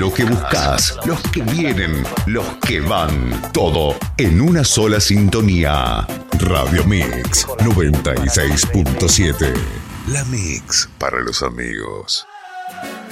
lo que buscas, los que vienen, los que van, todo en una sola sintonía. Radio Mix 96.7. La Mix para los amigos.